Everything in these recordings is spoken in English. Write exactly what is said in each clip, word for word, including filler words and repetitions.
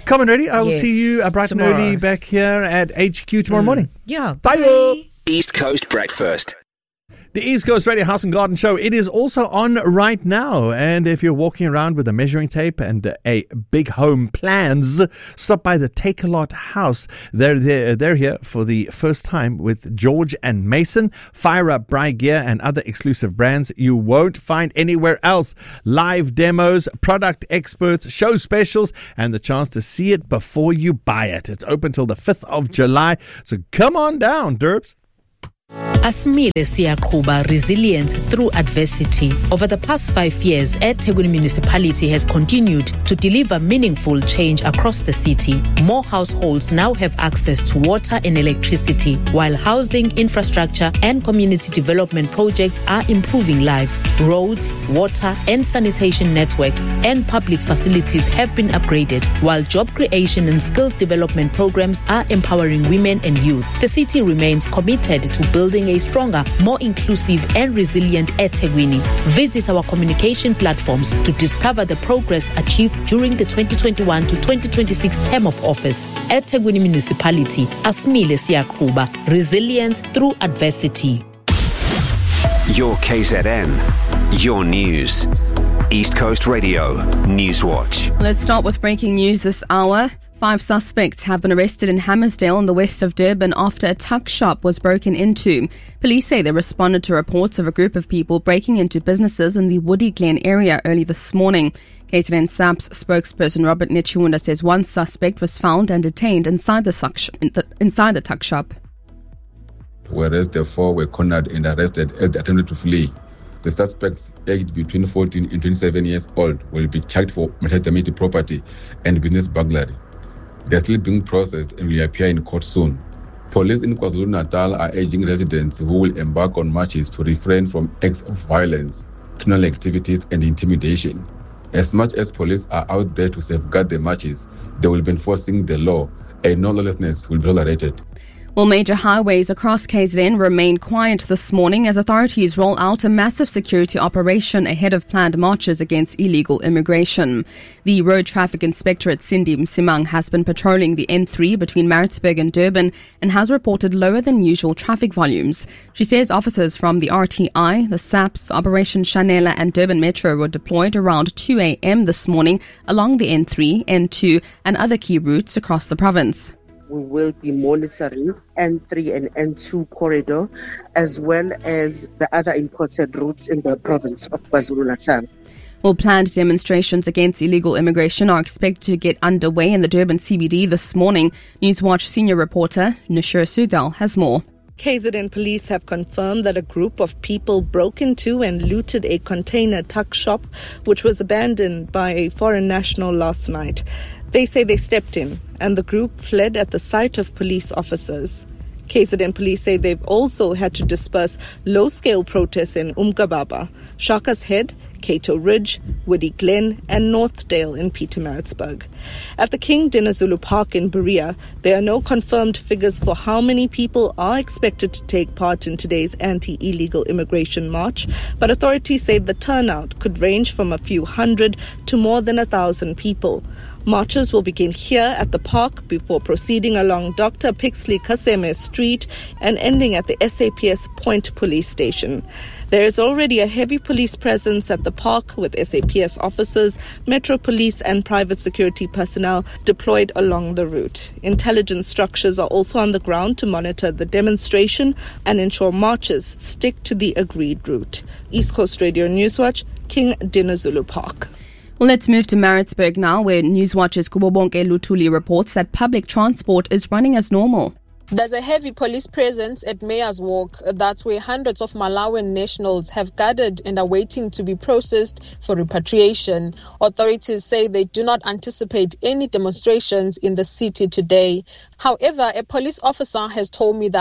Come on, ready? I will Yes, see you uh, bright tomorrow. and early back here at H Q tomorrow Mm. morning. Yeah. Bye. Bye. East Coast Breakfast. The East Coast Radio House and Garden Show, it is also on right now. And if you're walking around with a measuring tape and a big home plans, stop by the Take a Lot House. They're, they're, they're here for the first time with George and Mason, Fire Up Bry Gear and other exclusive brands you won't find anywhere else. Live demos, product experts, show specials, and the chance to see it before you buy it. It's open till the fifth of July. So come on down, Derbs. Asimile siyaqhuba resilience through adversity. Over the past five years, eThekwini Municipality has continued to deliver meaningful change across the city. More households now have access to water and electricity, while housing, infrastructure, and community development projects are improving lives. Roads, water, and sanitation networks and public facilities have been upgraded, while job creation and skills development programs are empowering women and youth. The city remains committed to building a stronger, more inclusive and resilient eThekwini. Visit our communication platforms to discover the progress achieved during the twenty twenty-one to twenty twenty-six term of office. eThekwini Municipality, Asimile siyaqhuba, resilience through adversity. Your K Z N, your news. East Coast Radio Newswatch. Let's start with breaking news this hour. Five suspects have been arrested in Hammersdale in the west of Durban after a tuck shop was broken into. Police say they responded to reports of a group of people breaking into businesses in the Woody Glen area early this morning. K Z N S A P's spokesperson Robert Nechunda says one suspect was found and detained inside the, suck- inside the tuck shop. Whereas the four were cornered and arrested as they attempted to flee. The suspects, aged between fourteen and twenty-seven years old, will be charged for malformed property and business burglary. They are still being processed and will appear in court soon. Police in KwaZulu-Natal are urging residents who will embark on marches to refrain from acts of violence, criminal activities and intimidation. As much as police are out there to safeguard the marches, they will be enforcing the law and no lawlessness will be tolerated. Well, major highways across K Z N remain quiet this morning as authorities roll out a massive security operation ahead of planned marches against illegal immigration. The Road Traffic Inspectorate Cindy Msimang has been patrolling the N three between Maritzburg and Durban and has reported lower than usual traffic volumes. She says officers from the R T I, the S A Ps, Operation Shanela and Durban Metro were deployed around two a.m. this morning along the N three, N two and other key routes across the province. We will be monitoring N three and N two corridor as well as the other important routes in the province of KwaZulu-Natal. Well, planned demonstrations against illegal immigration are expected to get underway in the Durban C B D this morning. Newswatch senior reporter Nashir Sudal has more. K Z N police have confirmed that a group of people broke into and looted a container tuck shop which was abandoned by a foreign national last night. They say they stepped in and the group fled at the sight of police officers. K Z N police say they've also had to disperse low-scale protests in Umgababa, Shaka's Head, Cato Ridge, Woody Glen and Northdale in Pietermaritzburg. At the King Dinizulu Park in Berea, there are no confirmed figures for how many people are expected to take part in today's anti-illegal immigration march, but authorities say the turnout could range from a few hundred to more than a thousand people. Marches will begin here at the park before proceeding along Doctor Pixley Kaseme Street and ending at the S A P S Point Police Station. There is already a heavy police presence at the park with S A P S officers, Metro Police and private security personnel deployed along the route. Intelligence structures are also on the ground to monitor the demonstration and ensure marches stick to the agreed route. East Coast Radio Newswatch, King Dinizulu Park. Well, let's move to Maritzburg now, where Newswatch's Kubobonke Lutuli reports that public transport is running as normal. There's a heavy police presence at Mayor's Walk. That's where hundreds of Malawian nationals have gathered and are waiting to be processed for repatriation. Authorities say they do not anticipate any demonstrations in the city today. However, a police officer has told me that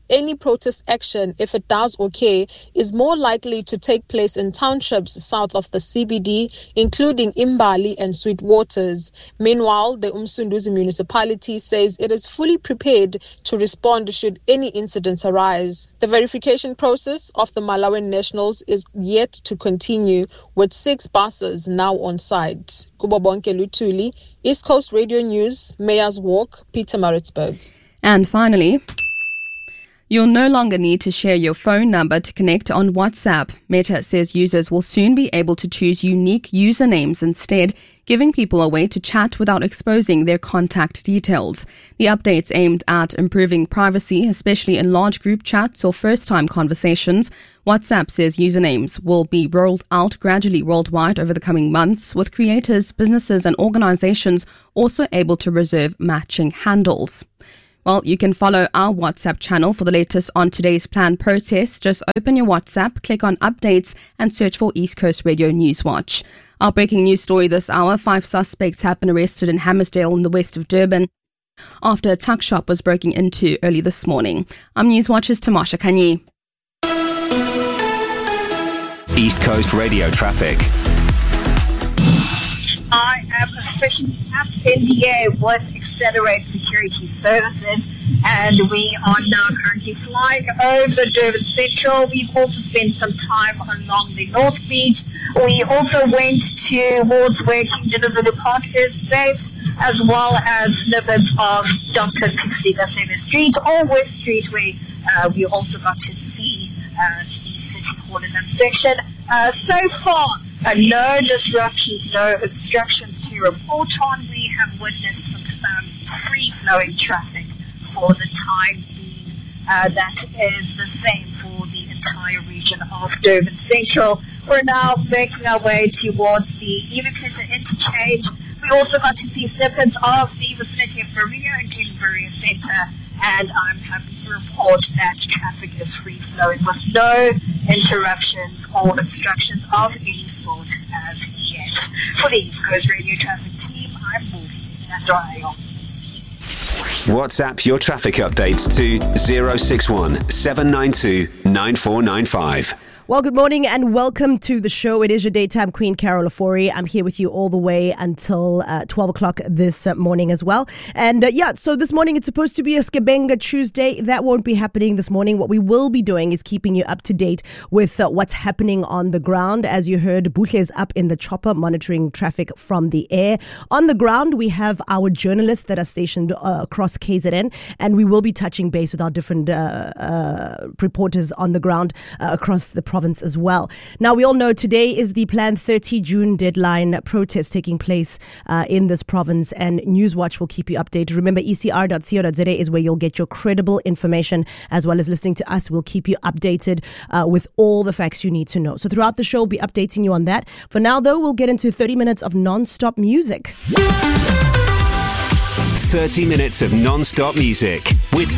any protest action, if it does occur, is more likely to take place in townships south of the C B D, including Imbali and Sweetwaters. Meanwhile, the Umsunduzi municipality says it is fully prepared to respond should any incidents arise. The verification process of the Malawian nationals is yet to continue, with six buses now on site. Kubobonke Lutuli, East Coast Radio News, Mayor's Walk, Pietermaritzburg. And finally, you'll no longer need to share your phone number to connect on WhatsApp. Meta says users will soon be able to choose unique usernames instead, giving people a way to chat without exposing their contact details. The update's aimed at improving privacy, especially in large group chats or first-time conversations. WhatsApp says usernames will be rolled out gradually worldwide over the coming months, with creators, businesses and organizations also able to reserve matching handles. Well, you can follow our WhatsApp channel for the latest on today's planned protest. Just open your WhatsApp, click on updates and search for East Coast Radio Newswatch. Our breaking news story this hour: five suspects have been arrested in Hammersdale in the west of Durban after a tuck shop was broken into early this morning. I'm Newswatch's Tamasha Kanyi. East Coast Radio traffic. I am officially up in the air with Accelerate Security Services, and we are now currently flying over Durban Central. We've also spent some time along the North Beach. We also went towards where King Dinizulu Park is based, as well as snippets of Doctor Pixley Gasebe Street or West Street, where uh, we also got to see uh, the City Hall in that section. Uh, so far, uh, no disruptions, no obstructions to report on. We have witnessed some um, free-flowing traffic for the time being. Uh, that is the same for the entire region of Durban Central. We're now making our way towards the Ubiquitous Interchange. We also got to see snippets of the vicinity of Berea, including Berea Centre, and I'm happy to report that traffic is free-flowing with no interruptions or obstructions of any sort as yet. For the East Coast Radio Traffic Team, I'm Wolfie Nandrayo. WhatsApp your traffic updates to zero six one seven nine two nine four nine five. Well, good morning and welcome to the show. It is your daytime queen, Carol Ofori. I'm here with you all the way until uh, twelve o'clock this uh, morning as well. And uh, yeah, so this morning it's supposed to be a Skabenga Tuesday. That won't be happening this morning. What we will be doing is keeping you up to date with uh, what's happening on the ground. As you heard, Buhle is up in the chopper monitoring traffic from the air. On the ground, we have our journalists that are stationed uh, across K Z N, and we will be touching base with our different uh, uh, reporters on the ground uh, across the province as well. Now, we all know today is the planned thirty June deadline protest taking place uh, in this province, and Newswatch will keep you updated. Remember, E C R dot co dot za is where you'll get your credible information, as well as listening to us. We'll keep you updated uh, with all the facts you need to know. So throughout the show, we'll be updating you on that. For now, though, we'll get into thirty minutes of non-stop music. thirty minutes of non-stop music with